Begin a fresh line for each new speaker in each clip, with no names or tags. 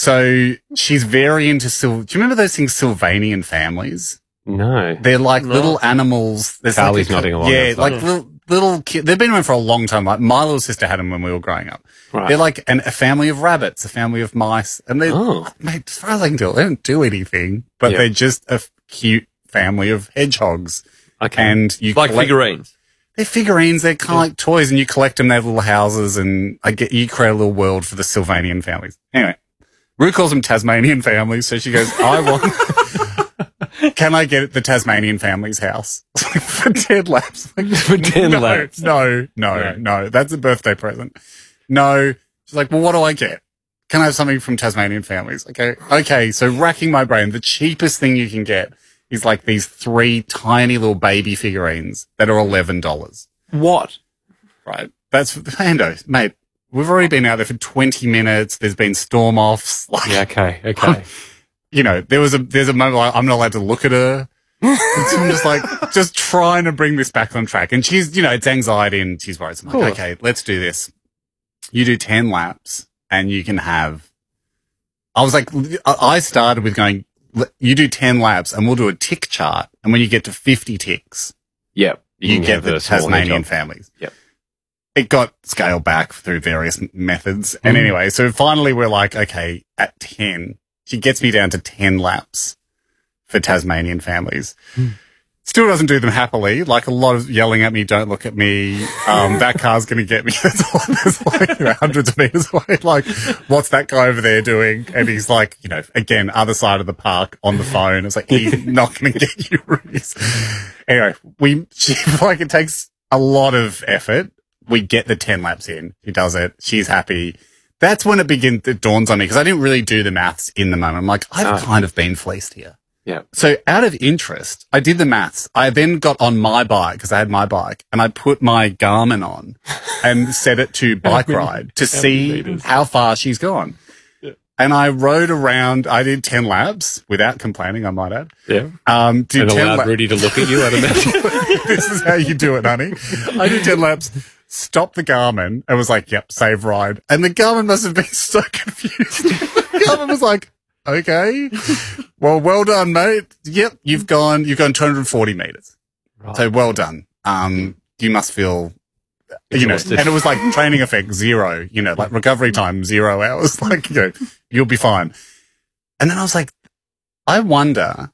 So she's very into do you remember those things, Sylvanian families?
No.
They're like little animals. There's
Carly's
like
nodding along.
Yeah, like little kids. They've been around for a long time. Like my little sister had them when we were growing up.
Right.
They're like a family of rabbits, a family of mice. And they're, mate, as far as I can tell, they don't do anything, but they're just a cute family of hedgehogs.
Okay.
And you
Like figurines.
They're figurines. They're kind of like toys, and you collect them. They have little houses, and you create a little world for the Sylvanian families. Anyway, Rue calls them Tasmanian families, so she goes, I want, can I get the Tasmanian family's house? For 10 laps. Like,
For 10 laps.
No. That's a birthday present. No. She's like, well, what do I get? Can I have something from Tasmanian families? Okay. So racking my brain, the cheapest thing you can get is like these 3 tiny little baby figurines that are $11.
What?
Right. That's Hando, mate. We've already been out there for 20 minutes. There's been storm offs. Like,
Yeah, okay.
you know, there's a moment like I'm not allowed to look at her. And so I'm just like, just trying to bring this back on track. And she's, you know, it's anxiety and she's worried. So I'm like, okay, let's do this. You do 10 laps and you can have, I started with going, you do 10 laps and we'll do a tick chart. And when you get to 50 ticks,
Yep.
you get the Tasmanian families.
Yep.
It got scaled back through various methods. And anyway, so finally we're like, okay, at 10, she gets me down to 10 laps for Tasmanian families. Still doesn't do them happily. Like a lot of yelling at me, don't look at me. That car's going to get me. There's like, you know, hundreds of meters away. Like, what's that guy over there doing? And he's like, you know, again, other side of the park on the phone. It's like, he's not going to get you, Reese. Anyway, like it takes a lot of effort. We get the 10 laps in. She does it. She's happy. That's when it dawns on me because I didn't really do the maths in the moment. I'm like, I've kind of been fleeced here.
Yeah.
So out of interest, I did the maths. I then got on my bike because I had my bike and I put my Garmin on and set it to bike ride to see how far she's gone. Yeah. And I rode around. I did 10 laps without complaining, I might add.
Yeah.
And
allowed Rudy to look at you, I'd imagine.
This is how you do it, honey. I did 10 laps, stopped the Garmin and was like, yep, save ride. And the Garmin must have been so confused. The Garmin was like, okay. Well done, mate. Yep, you've gone 240 meters. Right. So well done. You must feel, you know, and it was like training effect 0, you know, like recovery time 0 hours. Like, you know, you'll be fine. And then I was like, I wonder,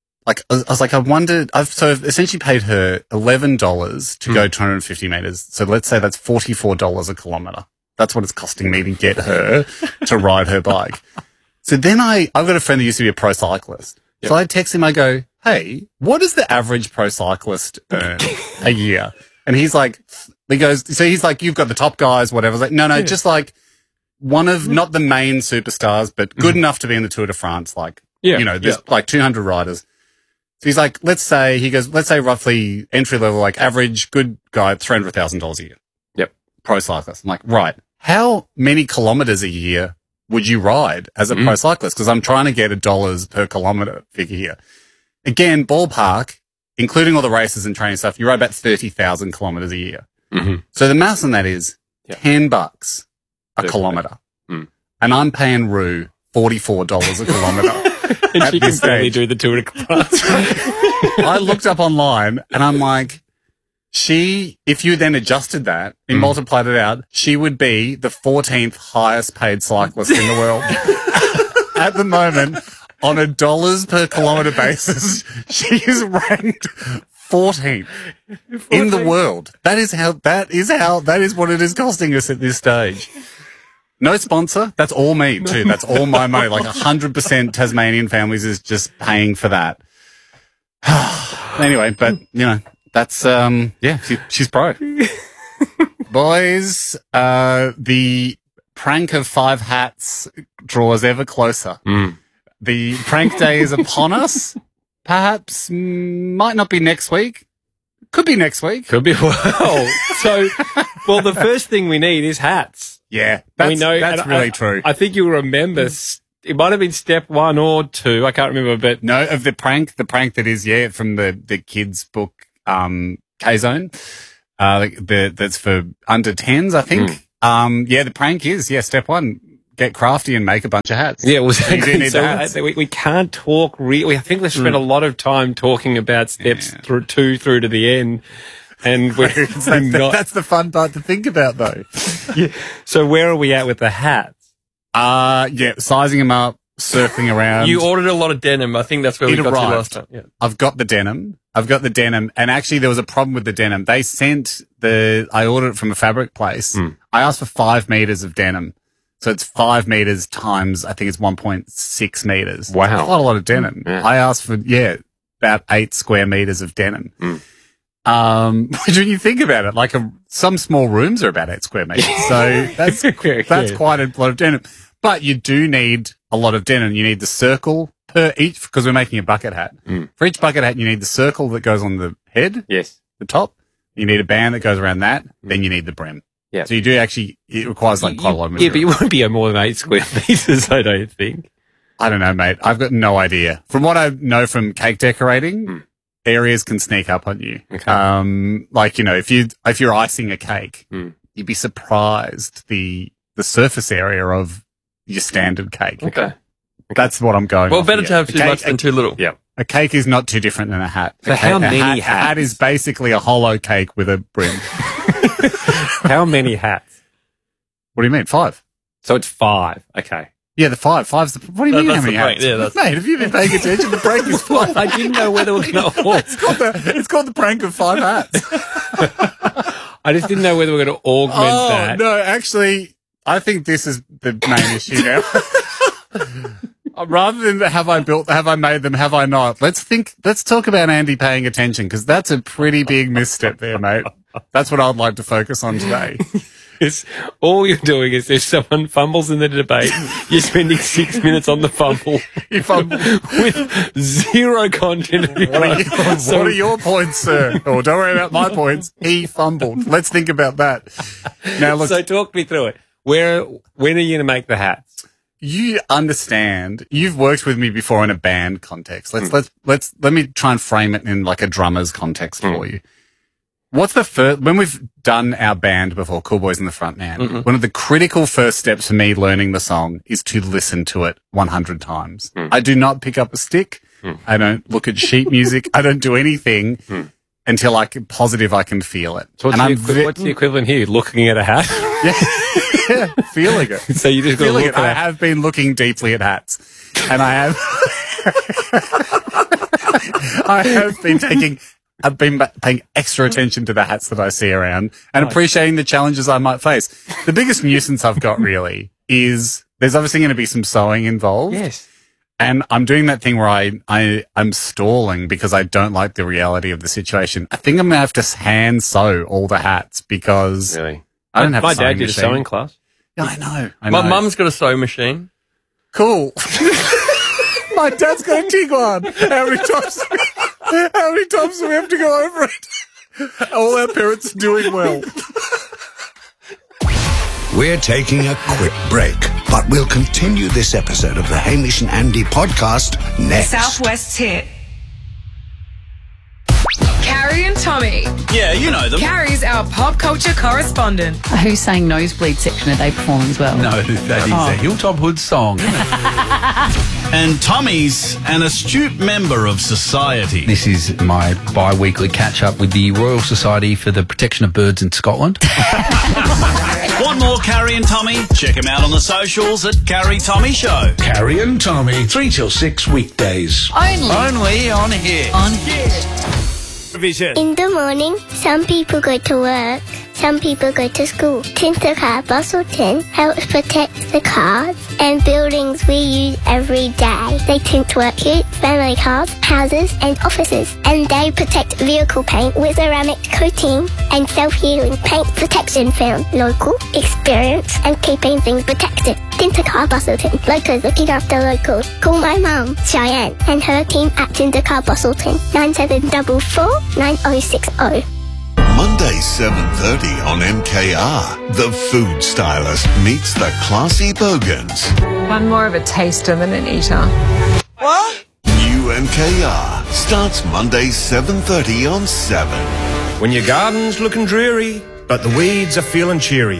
I've essentially paid her $11 to go 250 meters. So let's say that's $44 a kilometer. That's what it's costing me to get her to ride her bike. So then I've got a friend who used to be a pro cyclist. Yep. So I text him, I go, hey, what does the average pro cyclist earn a year? And he's like, you've got the top guys, whatever. I was like, no, just like one of, not the main superstars, but good enough to be in the Tour de France. Like, you know, there's like 200 riders. So he's like, let's say roughly entry level, like average good guy, $300,000 a year.
Yep.
Pro cyclist. I'm like, right. How many kilometers a year would you ride as a pro cyclist? Because I'm trying to get a dollars per kilometer figure here. Again, ballpark, including all the races and training stuff, you ride about 30,000 kilometers a year. Mm-hmm. So the maths on that is $10 a kilometer. And I'm paying Rue $44 a kilometer.
And she can barely do the Tour de France.
I looked up online and I'm like, if you then adjusted that and multiplied it out, she would be the 14th highest paid cyclist in the world. At the moment, on a dollars per kilometer basis, she is ranked 14th in the world. That is what it is costing us at this stage. No sponsor. That's all me too. That's all my money. Like 100% Tasmanian families is just paying for that. Anyway, but you know, that's, she's pro. Boys, the prank of 5 hats draws ever closer. The prank day is upon us. Perhaps might not be next week. Could be next week.
Could be. Well, the first thing we need is hats.
Yeah, that's really true.
I think you'll remember. It might have been step 1 or 2. I can't remember, but
no, of the prank that is from the kids book, K-Zone. That's for under 10s, I think. The prank is step 1. get crafty and make a bunch of hats.
Yeah, well,
So you do need
so
the hats.
we can't talk I think we've spent a lot of time talking about steps through to the end. And we're not.
That's the fun part to think about, though.
Yeah. So where are we at with the hats?
Yeah, sizing them up, circling around.
You ordered a lot of denim. I think that's where we got to last time. Yeah.
I've got the denim. And actually there was a problem with the denim. They I ordered it from a fabric place. I asked for 5 meters of denim. So it's 5 meters times, I think it's 1.6 meters.
Wow.
That's quite a lot of denim.
Yeah.
I asked for, about 8 square meters of denim. Which when you think about it, like some small rooms are about 8 square meters. So that's quite a lot of denim. But you do need a lot of denim. You need the circle per each, because we're making a bucket hat. For each bucket hat, you need the circle that goes on the head.
Yes.
The top. You need a band that goes around that. Then you need the brim.
Yeah.
So you do actually, it requires like quite a lot of material.
Yeah, but you won't be more than 8 square meters, I don't think.
I don't know, mate. I've got no idea. From what I know from cake decorating, areas can sneak up on you.
Okay.
Like, you know, if you're icing a cake, you'd be surprised the surface area of your standard cake.
Okay.
That's what I'm going
Well,
off
better
here.
to have too much than too little.
Yeah.
A cake is not too different than a hat.
So how many
A
hats?
hat is basically a hollow cake with a brim.
How many hats?
What do you mean? 5?
So it's 5. Okay.
Yeah, the 5. 5's the. What do you mean?
That's
How many
the break.
hats?
Yeah, that's-
Mate, have you been paying attention? The break is 5.
I didn't know whether we're going to.
It's called the prank of 5 hats.
I just didn't know whether we're going to augment that.
No, actually, I think this is the main issue now. Rather than have I made them, have I not? Let's talk about Andy paying attention, because that's a pretty big misstep there, mate. That's what I'd like to focus on today.
It's, all you're doing is if someone fumbles in the debate, you're spending 6 minutes on the fumble.
You fumble.
With zero content of your own.
What are your points, sir? Oh, don't worry about my points. He fumbled. Let's think about that. Now, look.
So talk me through it. When are you going to make the hats?
You understand. You've worked with me before in a band context. Let me try and frame it in like a drummer's context for you. What's the first, when we've done our band before, Cool Boys in the Front Man, one of the critical first steps for me learning the song is to listen to it 100 times. I do not pick up a stick. I don't look at sheet music. I don't do anything until I can feel it.
So what's the equivalent here? Looking at a hat?
Yeah, feeling it.
So you just got to
Feeling
look
it. I
at
have been looking deeply at hats, and I have I've been paying extra attention to the hats that I see around and appreciating the challenges I might face. The biggest nuisance I've got really is there's obviously going to be some sewing involved.
Yes.
And I'm doing that thing where I'm stalling because I don't like the reality of the situation. I think I'm going to have to hand sew all the hats because
Really?
I don't have a
My
sewing
dad did a
machine.
sewing class.
Yeah, I know.
My mum's got a sewing machine.
Cool. My dad's got a Tiguan. How many times do we have to go over it? All our parents are doing well.
We're taking a quick break, but we'll continue this episode of the Hamish and Andy podcast next.
Southwest hit. Carrie and Tommy.
Yeah, you know them.
Carrie's our pop culture correspondent.
Who's saying Nosebleed section are they performing as well?
No, that is a Hilltop Hood song, isn't it? And Tommy's an astute member of society.
This is my bi-weekly catch-up with the Royal Society for the Protection of Birds in Scotland.
Want more Carrie and Tommy? Check them out on the socials at Carrie Tommy Show.
Carrie and Tommy, 3 till 6 weekdays.
Only on here.
Vision.
In the morning, some people go to work, some people go to school. Tintercar Busselton helps protect the cars and buildings we use every day. They tint workshops, family cars, houses and offices. And they protect vehicle paint with ceramic coating and self-healing paint protection film. Local, experience and keeping things protected. Tintercar Busselton. Locals looking after locals. Call my mum, Cheyenne, and her team at Tintercar Busselton. 9744 9060.
Monday 7:30 on MKR. The food stylist meets the classy bogans.
One more of a taster than an eater.
New MKR starts Monday 7:30 on 7.
When your garden's looking dreary, but the weeds are feeling cheery,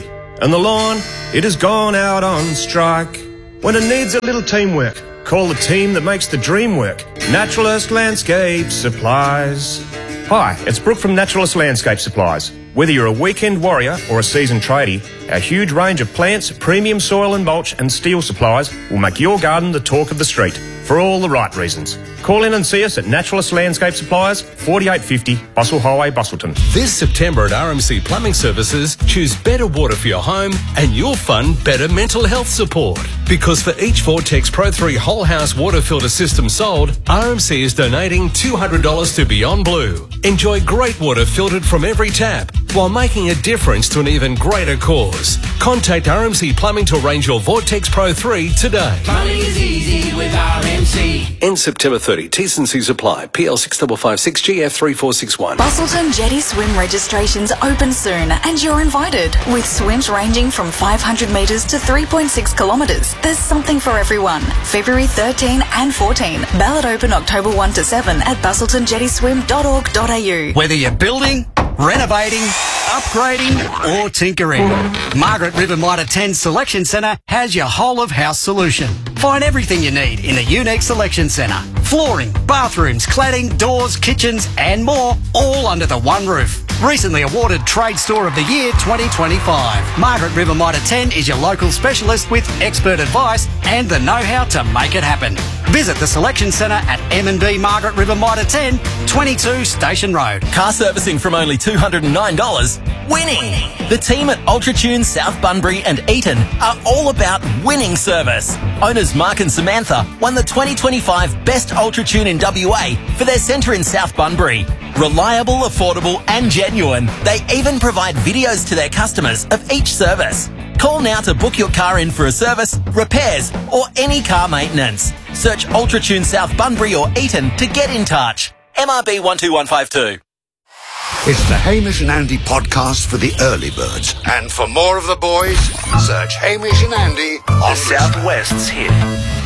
and the lawn, it has gone out on strike. When it needs a little teamwork, call the team that makes the dream work. Naturalist Landscape Supplies. Hi, it's Brooke from Naturalist Landscape Supplies. Whether you're a weekend warrior or a seasoned tradie, our huge range of plants, premium soil and mulch and steel supplies will make your garden the talk of the street for all the right reasons. Call in and see us at Naturalist Landscape Supplies, 4850 Bustle Highway, Bustleton.
This September at RMC Plumbing Services, choose better water for your home and you'll fund better mental health support. Because for each Vortex Pro 3 whole house water filter system sold, RMC is donating $200 to Beyond Blue. Enjoy great water filtered from every tap while making a difference to an even greater cause. Contact RMC Plumbing to arrange your Vortex Pro 3 today.
Plumbing is easy with RMC.
End September 30. T&Cs apply. PL 6556GF3461.
Bustleton Jetty Swim registrations open soon and you're invited. With swims ranging from 500 metres to 3.6 kilometres, there's something for everyone. February 13 and 14. Ballot open October 1 to 7 at bustletongjettyswim.org.au.
Whether you're building, renovating, upgrading or tinkering, Margaret River Mitre 10 Selection Centre has your whole of house solution. Find everything you need in the unique selection centre. Flooring, bathrooms, cladding, doors, kitchens and more, all under the one roof. Recently awarded Trade Store of the Year 2025. Margaret River Mitre 10 is your local specialist with expert advice and the know-how to make it happen. Visit the Selection Centre at M&B Margaret River Mitre 10, 22 Station Road.
Car servicing from only $209. Winning! The team at UltraTune, South Bunbury and Eaton are all about winning service. Owners Mark and Samantha won the 2025 Best UltraTune in WA for their centre in South Bunbury. Reliable, affordable and genuine. They even provide videos to their customers of each service. Call now to book your car in for a service, repairs or any car maintenance. Search UltraTune South Bunbury or Eaton to get in touch. MRB 12152.
It's the Hamish and Andy podcast for the early birds. And for more of the boys, search Hamish and Andy on
the Southwest's hit.